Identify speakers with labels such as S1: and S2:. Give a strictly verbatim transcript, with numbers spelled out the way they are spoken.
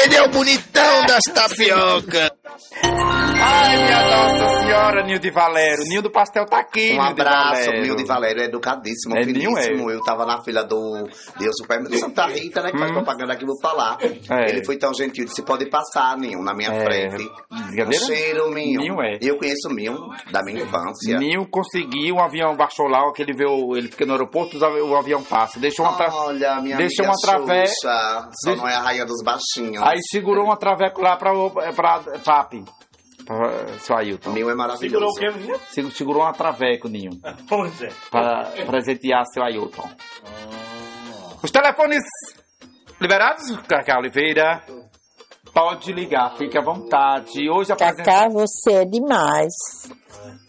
S1: Ele é o bonitão das tapioca.
S2: Ai, minha Nossa Senhora, Nilde Valério. Nildo Pastel tá aqui,
S3: Um
S2: Nilde
S3: abraço,
S2: Valério.
S3: Nilde Valério, é educadíssimo,
S2: É,
S3: finíssimo.
S2: Nil é.
S3: Eu tava na fila do Deus Supermercado Santa Rita, né, que faz
S2: Hum.
S3: propaganda aqui, vou falar.
S2: É.
S3: Ele foi tão gentil, disse, pode passar, Ninho, na minha
S2: É.
S3: frente.
S2: Brincadeira?
S3: Um cheiro, Ninho.
S2: Ninho é.
S3: Eu conheço o Ninho da minha infância.
S2: Nil conseguiu, o avião baixou lá, que ele veio, ele fica no aeroporto, o avião passa. Deixou uma tra...
S3: Olha, minha
S2: Deixou
S3: amiga
S2: uma trave-
S3: Xuxa, só
S2: Deixa-
S3: não é a rainha dos baixinhos.
S2: Aí segurou uma traveco lá pra, pra, pra Papi. Pra seu Ailton.
S3: Ninho é maravilhoso.
S4: Segurou o quê, menino?
S2: Se- Segurou uma traveco, Ninho.
S4: Pois é.
S2: Para presentear seu Ailton. Os telefones liberados, Cacá Oliveira. Pode ligar, fique à vontade. Hoje a presença...
S5: Cacá, você é demais.